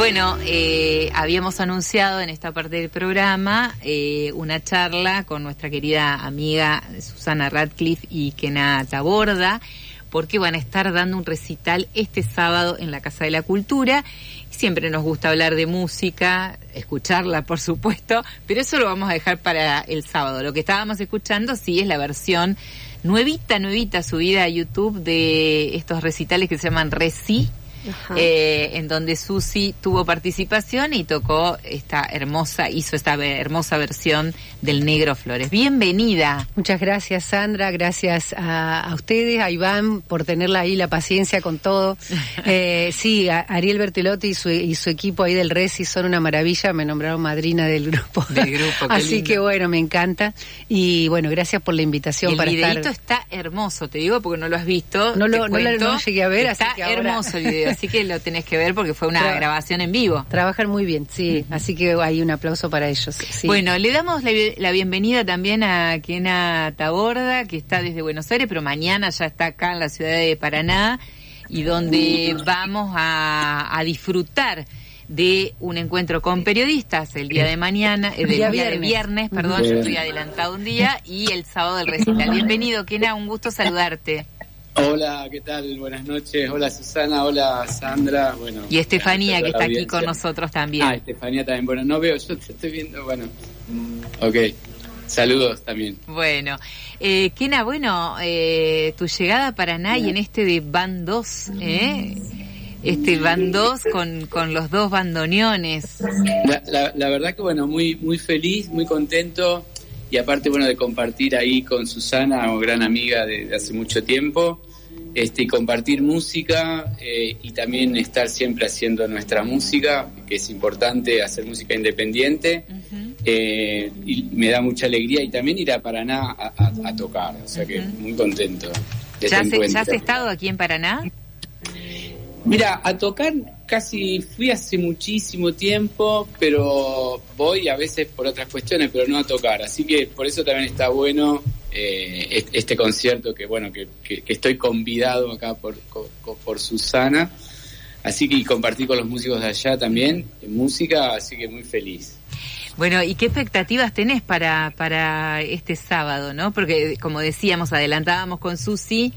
Bueno, habíamos anunciado en esta parte del programa una charla con nuestra querida amiga Susana Radcliffe y Kena Taborda, porque van a estar dando un recital este sábado en la Casa de la Cultura. Siempre nos gusta hablar de música, escucharla por supuesto, pero eso lo vamos a dejar para el sábado. Lo que estábamos escuchando sí es la versión nuevita subida a YouTube de estos recitales que se llaman Reci. En donde Susi tuvo participación y tocó hizo esta hermosa versión del Negro Flores. Bienvenida. Muchas gracias, Sandra, gracias a ustedes, a Iván por tenerla ahí la paciencia con todo. Sí, Ariel Bertelotti y su equipo ahí del Reci son una maravilla, me nombraron madrina del grupo. Así lindo. Que bueno, me encanta. Y bueno, gracias por la invitación. El videíto está hermoso, te digo, porque no lo has visto. No llegué a ver, está así que ahora... hermoso el video. Así que lo tenés que ver porque fue una grabación en vivo. Trabajan muy bien, sí. Así que hay un aplauso para ellos. Sí. Bueno, le damos la bienvenida también a Kena Taborda, que está desde Buenos Aires, pero mañana ya está acá en la ciudad de Paraná, y donde vamos a disfrutar de un encuentro con periodistas el día de mañana, día de viernes, perdón, yo estoy adelantado un día, y el sábado del recital. Bienvenido, Kena, un gusto saludarte. Hola, ¿qué tal? Buenas noches. Hola, Susana. Hola, Sandra. Bueno, y Estefanía, que está aquí con nosotros también. Estefanía también. Bueno, no veo, yo te estoy viendo. Bueno, ok. Saludos también. Bueno, Kena, tu llegada a Paraná y en este de Band 2, este Band 2 con los dos bandoneones. La verdad que, bueno, muy feliz, muy contento. Y aparte, bueno, de compartir ahí con Susana, gran amiga de hace mucho tiempo, y compartir música y también estar siempre haciendo nuestra música, que es importante hacer música independiente. Y me da mucha alegría, y también ir a Paraná a tocar, o sea que muy contento de este encuentro. ¿Ya has estado aquí en Paraná? Mira, a tocar casi fui hace muchísimo tiempo, pero voy a veces por otras cuestiones, pero no a tocar. Así que por eso también está bueno este concierto que estoy convidado acá por Susana. Así que compartí con los músicos de allá también en música, así que muy feliz. Bueno, ¿y qué expectativas tenés para este sábado, no? Porque como decíamos, adelantábamos con Susi,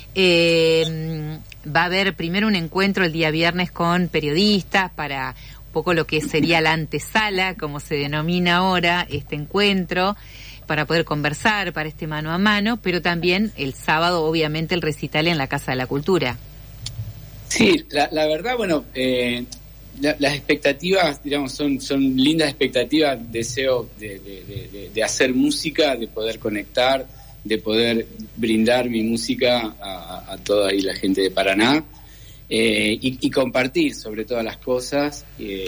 va a haber primero un encuentro el día viernes con periodistas para un poco lo que sería la antesala, como se denomina ahora este encuentro, para poder conversar, para este mano a mano, pero también el sábado obviamente el recital en la Casa de la Cultura. Sí, la verdad, las expectativas, digamos, son lindas expectativas. Deseo de hacer música, de poder conectar, de poder brindar mi música a toda ahí la gente de Paraná, y compartir sobre todas las cosas,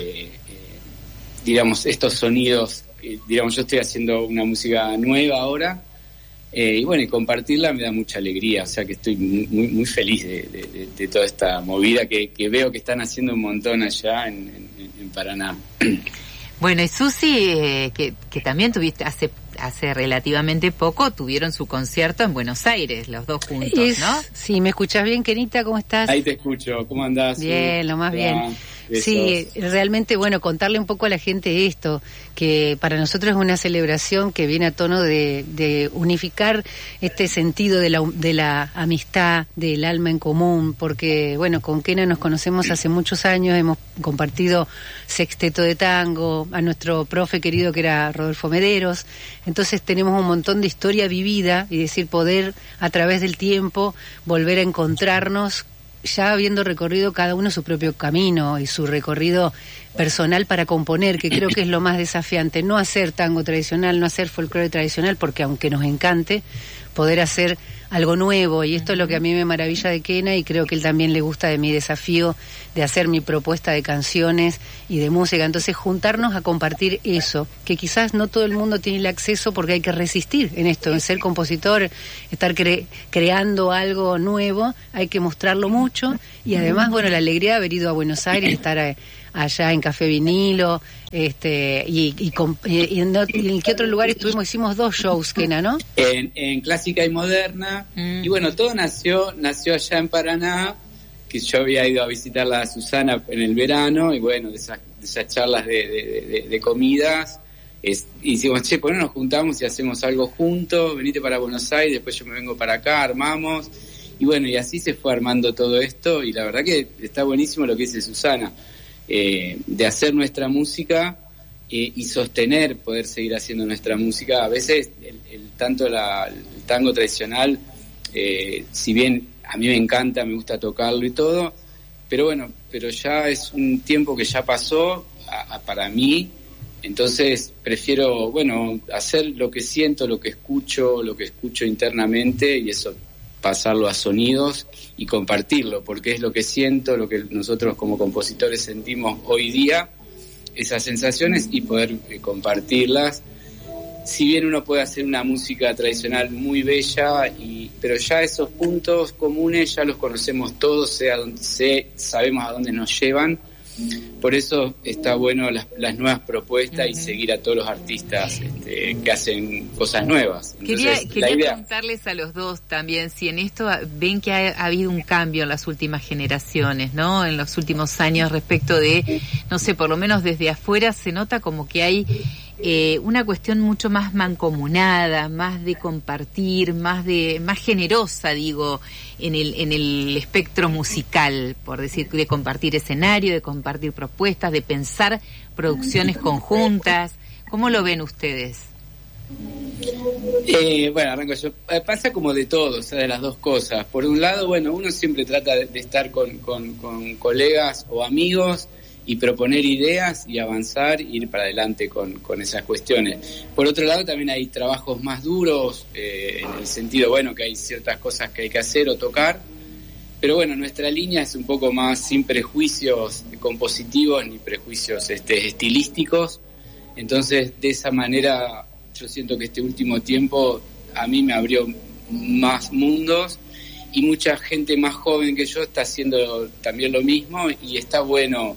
digamos, estos sonidos. Digamos, yo estoy haciendo una música nueva ahora, y compartirla me da mucha alegría, o sea que estoy muy feliz de toda esta movida que veo que están haciendo un montón allá en Paraná. Bueno, y Susi, que también tuviste hace relativamente poco, tuvieron su concierto en Buenos Aires, los dos juntos, ¿no? Sí, ¿me escuchás bien, Kenita? ¿Cómo estás? Ahí te escucho, ¿cómo andás? Bien, lo más bien. Sí, realmente, contarle un poco a la gente esto, que para nosotros es una celebración que viene a tono de unificar este sentido de la amistad, del alma en común, porque, con Kena nos conocemos hace muchos años, hemos compartido sexteto de tango, a nuestro profe querido que era Rodolfo Mederos, entonces tenemos un montón de historia vivida, y poder a través del tiempo volver a encontrarnos, ya habiendo recorrido cada uno su propio camino y su recorrido personal para componer, que creo que es lo más desafiante, no hacer tango tradicional, no hacer folclore tradicional, porque aunque nos encante, poder hacer algo nuevo, y esto es lo que a mí me maravilla de Kena, y creo que él también le gusta de mi desafío de hacer mi propuesta de canciones y de música. Entonces juntarnos a compartir eso, que quizás no todo el mundo tiene el acceso, porque hay que resistir en esto, en ser compositor, estar creando algo nuevo, hay que mostrarlo mucho, y además, la alegría de haber ido a Buenos Aires, estar allá en Café Vinilo, y en qué otro lugar estuvimos, hicimos 2 shows, Kena, ¿no? En Clásica y Moderna, y todo nació allá en Paraná, que yo había ido a visitarla a Susana en el verano, y bueno, de esas charlas de comidas, y decimos, che, ¿por qué no nos juntamos y hacemos algo juntos? Venite para Buenos Aires, después yo me vengo para acá, armamos, y bueno, y así se fue armando todo esto, y la verdad que está buenísimo lo que dice Susana, de hacer nuestra música y sostener, poder seguir haciendo nuestra música. A veces el tango tradicional, si bien a mí me encanta, me gusta tocarlo y todo, pero bueno, pero ya es un tiempo que ya pasó para mí, entonces prefiero, bueno, hacer lo que siento, lo que escucho internamente, y eso pasarlo a sonidos y compartirlo, porque es lo que siento, lo que nosotros como compositores sentimos hoy día, esas sensaciones, y poder compartirlas. Si bien uno puede hacer una música tradicional muy bella, pero ya esos puntos comunes ya los conocemos todos, sabemos a dónde nos llevan. Por eso está bueno las nuevas propuestas y seguir a todos los artistas que hacen cosas nuevas. Entonces, quería preguntarles a los dos también si en esto ven que ha habido un cambio en las últimas generaciones, ¿no? En los últimos años respecto de, no sé, por lo menos desde afuera se nota como que hay una cuestión mucho más mancomunada, más de compartir, más generosa, digo, en el espectro musical, por decir, de compartir escenario, de compartir propuestas, de pensar producciones conjuntas. ¿Cómo lo ven ustedes? Bueno, arranco yo. Pasa como de todo, o sea, de las dos cosas. Por un lado, bueno, uno siempre trata de estar con colegas o amigos y proponer ideas y avanzar, ir para adelante con esas cuestiones. Por otro lado, también hay trabajos más duros, en el sentido, bueno, que hay ciertas cosas que hay que hacer o tocar, pero bueno, nuestra línea es un poco más sin prejuicios compositivos ni prejuicios estilísticos. Entonces, de esa manera, yo siento que este último tiempo a mí me abrió más mundos, y mucha gente más joven que yo está haciendo también lo mismo, y está bueno,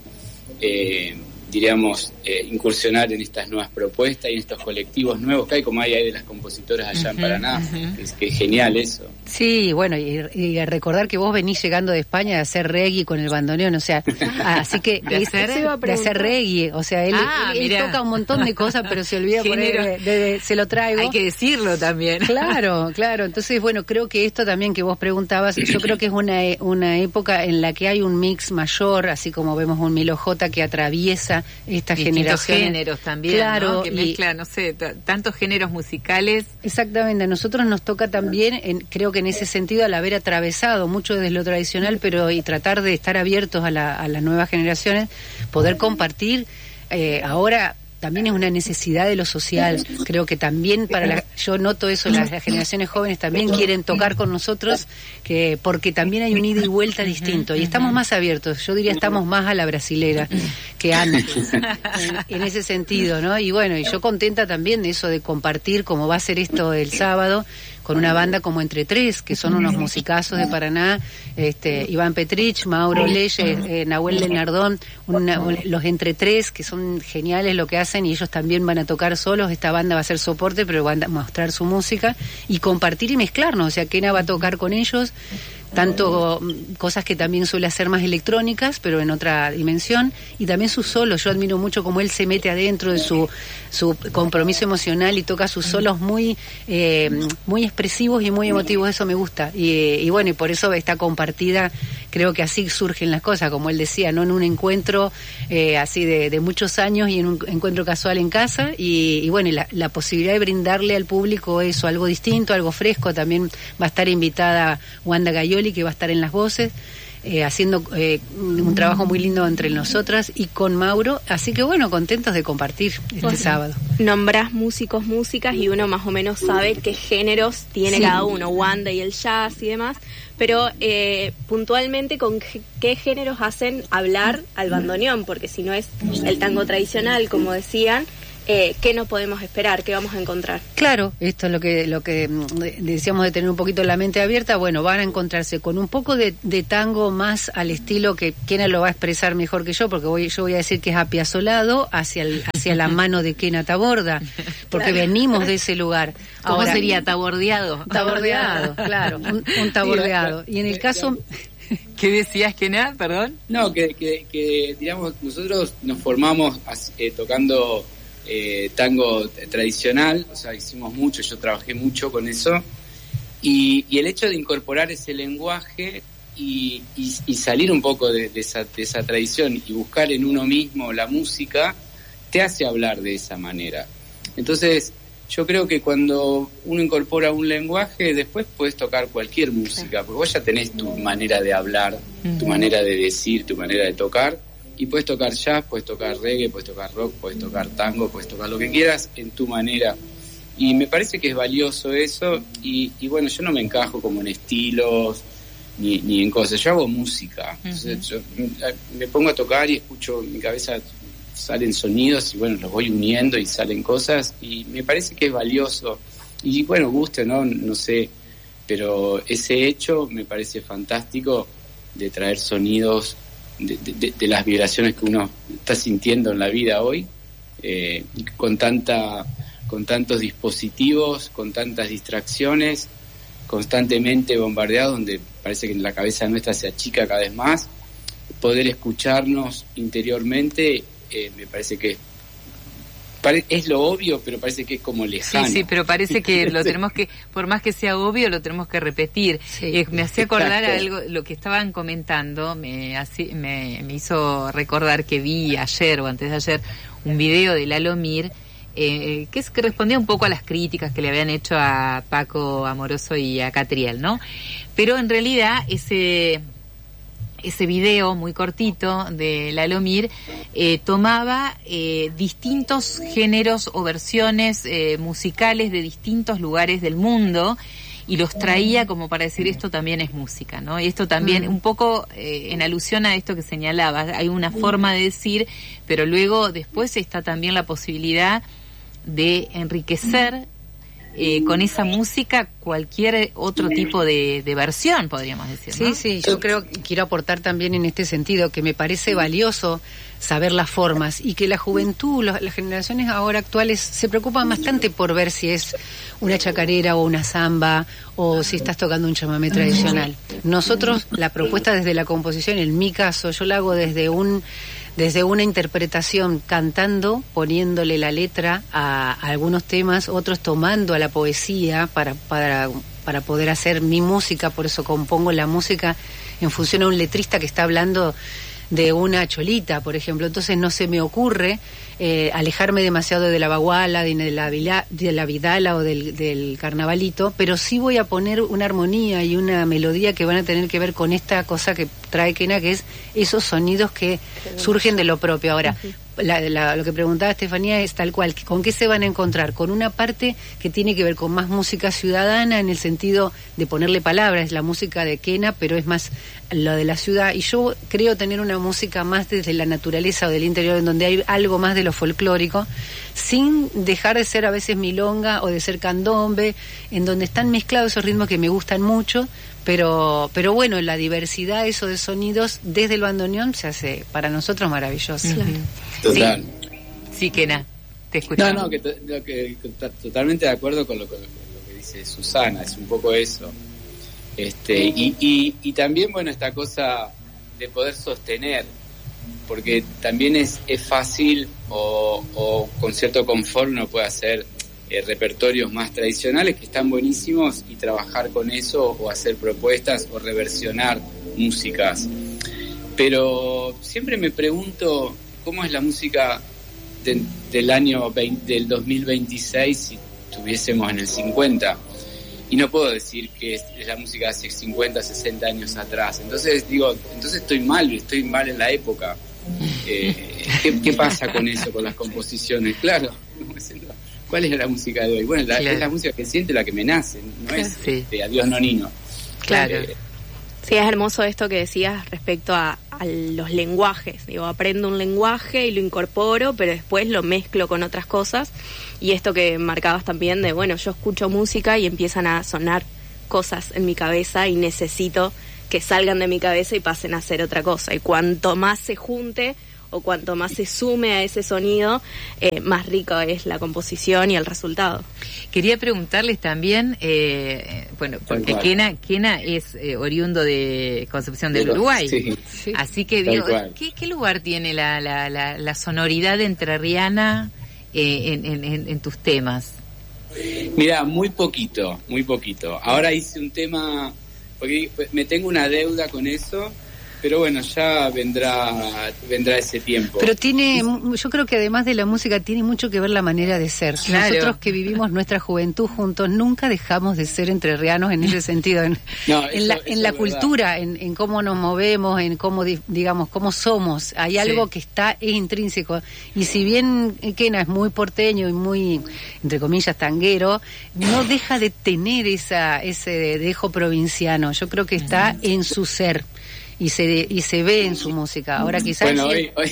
diríamos, incursionar en estas nuevas propuestas y en estos colectivos nuevos que hay, como hay de las compositoras allá en Paraná. Es que es genial eso. Sí, bueno, y recordar que vos venís llegando de España de hacer reggae con el bandoneón, o sea, así que de hacer reggae, o sea, él toca un montón de cosas, pero se olvida poner, se lo traigo. Hay que decirlo también. Claro, entonces, bueno, creo que esto también que vos preguntabas, yo creo que es una época en la que hay un mix mayor, así como vemos un Milo J que atraviesa esta generación. Géneros también, claro, ¿no? Que mezcla, no sé, tantos géneros musicales. Exactamente, a nosotros nos toca también, creo que en ese sentido, al haber atravesado mucho desde lo tradicional, pero y tratar de estar abiertos a las nuevas generaciones, poder compartir. Ahora también es una necesidad de lo social. Creo que también yo noto eso, las generaciones jóvenes también quieren tocar con nosotros, porque también hay un ida y vuelta distinto, y estamos más abiertos. Yo diría estamos más a la brasilera que antes, en ese sentido, ¿no? Y bueno, y yo contenta también de eso, de compartir como va a ser esto el sábado, con una banda como Entre Tres, que son unos musicazos de Paraná, Iván Petrich, Mauro Leyes, Nahuel Lenardón, los Entre Tres, que son geniales lo que hacen, y ellos también van a tocar solos. Esta banda va a ser soporte, pero van a mostrar su música y compartir y mezclarnos. O sea, Kena va a tocar con ellos, tanto cosas que también suele hacer más electrónicas, pero en otra dimensión, y también sus solos. Yo admiro mucho cómo él se mete adentro de su compromiso emocional y toca sus solos muy expresivos y muy emotivos. Eso me gusta, y bueno, y por eso está compartida. Creo que así surgen las cosas, como él decía, no en un encuentro así de muchos años y en un encuentro casual en casa, y bueno, y la posibilidad de brindarle al público eso, algo distinto, algo fresco. También va a estar invitada Wanda Gaioli, que va a estar en las voces, haciendo un trabajo muy lindo entre nosotras y con Mauro, así que bueno, contentos de compartir este sábado. Nombrás músicos, músicas, y uno más o menos sabe qué géneros tiene cada uno, Wanda y el jazz y demás, pero puntualmente con qué géneros hacen hablar al bandoneón, porque si no es el tango tradicional, como decían, ¿qué no podemos esperar? ¿Qué vamos a encontrar? Claro, esto es lo que decíamos, de tener un poquito la mente abierta. Bueno, van a encontrarse con un poco de tango más al estilo que Kena lo va a expresar mejor que yo, porque yo voy a decir que es apiazolado hacia la mano de Kena Taborda, porque venimos de ese lugar. ¿Cómo sería? ¿Tabordeado? Tabordeado, claro, un tabordeado. Y en el caso... ¿Qué decías, Kena? Perdón. No, que digamos, nosotros nos formamos tocando tango tradicional, o sea, hicimos mucho, yo trabajé mucho con eso, y el hecho de incorporar ese lenguaje y salir un poco de esa tradición y buscar en uno mismo la música, te hace hablar de esa manera. Entonces, yo creo que cuando uno incorpora un lenguaje, después puedes tocar cualquier música, porque vos ya tenés tu manera de hablar, tu manera de decir, tu manera de tocar, y puedes tocar jazz, puedes tocar reggae, puedes tocar rock, puedes tocar tango, puedes tocar lo que quieras en tu manera. Y me parece que es valioso eso, y bueno, yo no me encajo como en estilos, ni en cosas, yo hago música. Entonces yo me pongo a tocar y escucho, en mi cabeza salen sonidos y bueno, los voy uniendo y salen cosas, y me parece que es valioso. Y bueno, guste, no sé, pero ese hecho me parece fantástico de traer sonidos de las vibraciones que uno está sintiendo en la vida hoy, con tantos dispositivos, con tantas distracciones, constantemente bombardeados, donde parece que la cabeza nuestra se achica cada vez más. Poder escucharnos interiormente, me parece que es lo obvio, pero parece que es como lejano. Sí, pero parece que lo tenemos que, por más que sea obvio, lo tenemos que repetir. Sí. Me hacía acordar algo, lo que estaban comentando, me hizo recordar que vi ayer o antes de ayer un video de Lalo Mir, que respondía un poco a las críticas que le habían hecho a Paco Amoroso y a Catriel, ¿no? Pero en realidad ese video muy cortito de Lalo Mir tomaba distintos géneros o versiones musicales de distintos lugares del mundo y los traía como para decir esto también es música, ¿no? Y esto también un poco en alusión a esto que señalaba, hay una forma de decir, pero luego después está también la posibilidad de enriquecer con esa música cualquier otro tipo de versión, podríamos decir, ¿no? Sí, yo quiero aportar también en este sentido, que me parece valioso saber las formas y que la juventud, las generaciones ahora actuales se preocupan bastante por ver si es una chacarera o una samba o si estás tocando un chamamé tradicional. Nosotros, la propuesta desde la composición, en mi caso, yo la hago desde una interpretación, cantando, poniéndole la letra a algunos temas, otros tomando a la poesía para poder hacer mi música. Por eso compongo la música en función a un letrista que está hablando de una cholita, por ejemplo. Entonces no se me ocurre alejarme demasiado de la baguala, de la vidala o del carnavalito, pero sí voy a poner una armonía y una melodía que van a tener que ver con esta cosa que trae Kena, que es esos sonidos que surgen de lo propio. Ahora, lo que preguntaba Estefanía es tal cual, ¿con qué se van a encontrar? Con una parte que tiene que ver con más música ciudadana, en el sentido de ponerle palabras, es la música de Kena, pero es más lo de la ciudad, y yo creo tener una música más desde la naturaleza o del interior, en donde hay algo más de lo folclórico, sin dejar de ser a veces milonga o de ser candombe, en donde están mezclados esos ritmos que me gustan mucho, pero bueno, la diversidad eso de sonidos desde el bandoneón se hace para nosotros maravilloso. Total. Sí, Kena, te escuchamos. Que totalmente de acuerdo con lo que dice Susana, es un poco eso. Y también, bueno, esta cosa de poder sostener, porque también es fácil o con cierto confort uno puede hacer repertorios más tradicionales que están buenísimos y trabajar con eso o hacer propuestas o reversionar músicas. Pero siempre me pregunto cómo es la música del 2026 si estuviésemos en el 50. Y no puedo decir que es la música de hace 50, 60 años atrás. Entonces estoy mal en la época. ¿Qué pasa con eso, con las composiciones? Claro, ¿cuál es la música de hoy? Bueno, claro. Es la música que siente, la que me nace, no es Adiós Nonino. Claro. Sí, es hermoso esto que decías respecto a los lenguajes. Digo, aprendo un lenguaje y lo incorporo, pero después lo mezclo con otras cosas. Y esto que marcabas también de, bueno, yo escucho música y empiezan a sonar cosas en mi cabeza y necesito que salgan de mi cabeza y pasen a ser otra cosa. Y cuanto más se junte o cuanto más se sume a ese sonido, más rica es la composición y el resultado. Quería preguntarles también, bueno, porque Kena es oriundo de Concepción del Uruguay, sí. Así que digo, ¿qué lugar tiene la sonoridad entrerriana en tus temas? Mira, muy poquito. Ahora hice un tema, porque me tengo una deuda con eso, pero bueno, ya vendrá ese tiempo. Pero yo creo que además de la música tiene mucho que ver la manera de ser. Claro. Nosotros que vivimos nuestra juventud juntos nunca dejamos de ser entrerrianos en ese sentido, en la cultura, en cómo nos movemos, en cómo, digamos, cómo somos. Hay algo que es intrínseco. Y si bien Kena es muy porteño y muy, entre comillas, tanguero, no deja de tener ese dejo provinciano. Yo creo que está en su ser. Y se ve en su música. Ahora quizás... Bueno,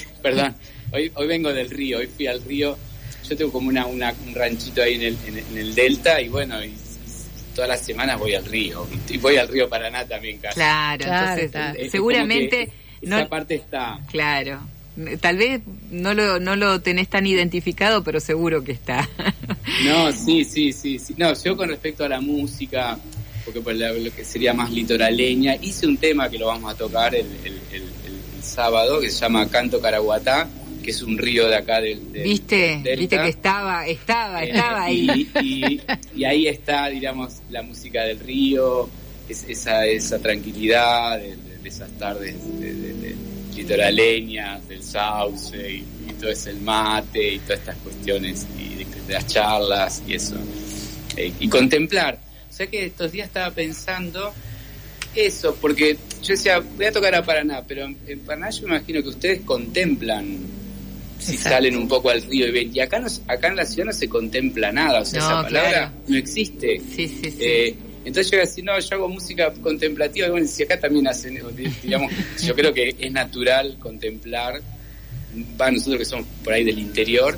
hoy vengo del río, hoy fui al río. Yo tengo como un ranchito ahí en el delta y bueno, y todas las semanas voy al río. Y voy al río Paraná también casi. Claro, entonces seguramente... Esa parte está... Claro. Tal vez no lo tenés tan identificado, pero seguro que está. No, sí. No, yo con respecto a la música... porque por lo que sería más litoraleña, hice un tema que lo vamos a tocar el sábado, que se llama Canto Caraguatá, que es un río de acá del ¿Viste? Delta. Viste que estaba ahí. Y ahí está, digamos, la música del río, esa tranquilidad de esas tardes de litoraleñas, del sauce, y todo es el mate, y todas estas cuestiones, y de las charlas, y eso. Y contemplar. O sea que estos días estaba pensando eso, porque yo decía, voy a tocar a Paraná, pero en Paraná yo me imagino que ustedes contemplan si salen un poco al río y ven, y acá en la ciudad no se contempla nada, o sea, esa palabra no existe. Sí. Entonces yo iba a decir, no, yo hago música contemplativa, y bueno, si acá también hacen, digamos, yo creo que es natural contemplar, nosotros que somos por ahí del interior,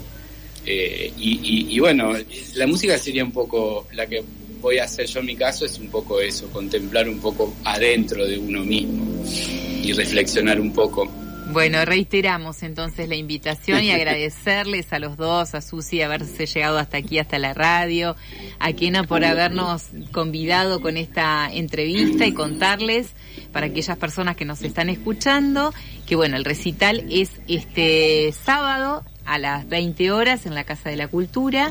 y bueno, la música sería un poco la que voy a hacer yo en mi caso, es un poco eso, contemplar un poco adentro de uno mismo y reflexionar un poco. Bueno, reiteramos entonces la invitación y agradecerles a los dos, a Susi haberse llegado hasta aquí, hasta la radio, a Kena por habernos convidado con esta entrevista y contarles para aquellas personas que nos están escuchando que bueno, el recital es este sábado a las 20 horas en la Casa de la Cultura.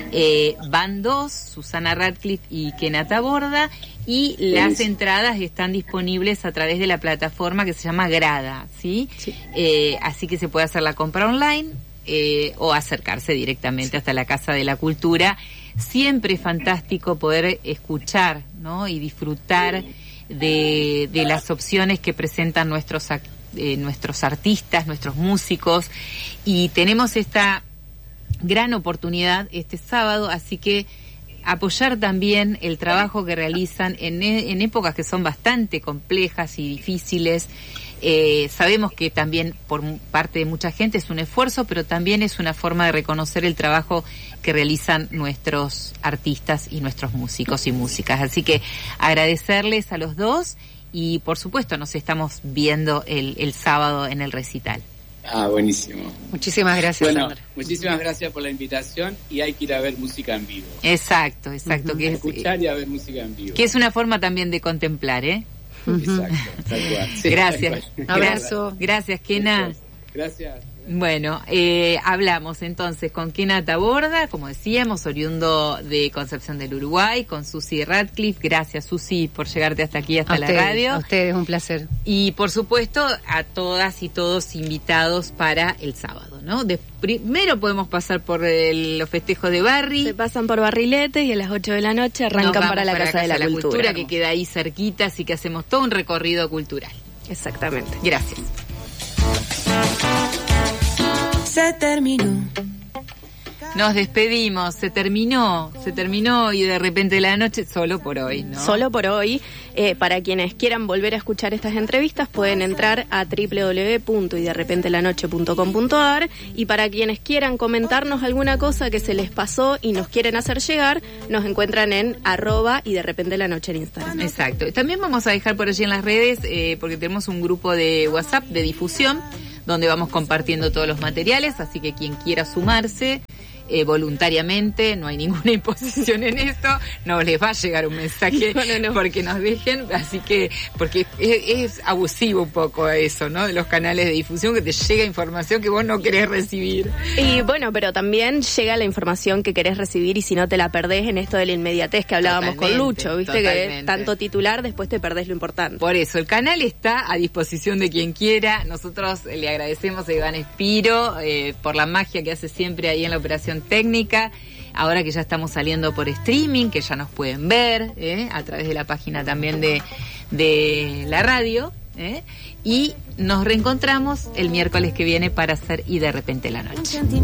Van dos, Susana Radcliffe y Kena Taborda, y las entradas están disponibles a través de la plataforma que se llama Grada, ¿sí? Así que se puede hacer la compra online o acercarse directamente hasta la Casa de la Cultura. Siempre es fantástico poder escuchar, ¿no? Y disfrutar de las opciones que presentan nuestros artistas, nuestros músicos, y tenemos esta gran oportunidad este sábado, así que apoyar también el trabajo que realizan en épocas que son bastante complejas y difíciles. Sabemos que también por parte de mucha gente es un esfuerzo, pero también es una forma de reconocer el trabajo que realizan nuestros artistas y nuestros músicos y músicas. Así que agradecerles a los dos. Y por supuesto nos estamos viendo el sábado en el recital. Buenísimo. Muchísimas gracias, Sandra. Sandra. Muchísimas gracias por la invitación, y hay que ir a ver música en vivo. Exacto. Que escuchar y a ver música en vivo. Que es una forma también de contemplar, Exacto, tal cual. Sí, gracias. Tal cual. Abrazo. Gracias, Kena. Gracias. Bueno, hablamos entonces con Kena Taborda, como decíamos, oriundo de Concepción del Uruguay, con Susi Radcliffe. Gracias, Susi, por llegarte hasta aquí, hasta la radio. A ustedes, un placer. Y, por supuesto, a todas y todos invitados para el sábado, ¿no? Primero podemos pasar por los festejos de Barri. Se pasan por Barriletes y a las 8 de la noche arrancan para la Casa de la Cultura, que queda ahí cerquita, así que hacemos todo un recorrido cultural. Exactamente. Gracias. Se terminó. Nos despedimos, se terminó y de repente la noche, solo por hoy, ¿no? Solo por hoy. Para quienes quieran volver a escuchar estas entrevistas pueden entrar a www.yderrepentelanoche.com.ar, y para quienes quieran comentarnos alguna cosa que se les pasó y nos quieren hacer llegar, nos encuentran en @yderrepentelanoche en Instagram. Exacto. También vamos a dejar por allí en las redes, porque tenemos un grupo de WhatsApp de difusión, donde vamos compartiendo todos los materiales, así que quien quiera sumarse voluntariamente, no hay ninguna imposición en esto, no les va a llegar un mensaje no. Porque nos dejen, así que, porque es abusivo un poco eso, ¿no? De los canales de difusión, que te llega información que vos no querés recibir. Y bueno, pero también llega la información que querés recibir y si no te la perdés en esto de la inmediatez que hablábamos con Lucho, ¿viste? Que tanto titular, después te perdés lo importante. Por eso, el canal está a disposición de quien quiera. Nosotros le agradecemos a Iván Espiro por la magia que hace siempre ahí en la operación técnica, ahora que ya estamos saliendo por streaming, que ya nos pueden ver a través de la página también de la radio, y nos reencontramos el miércoles que viene para hacer Y de repente la noche.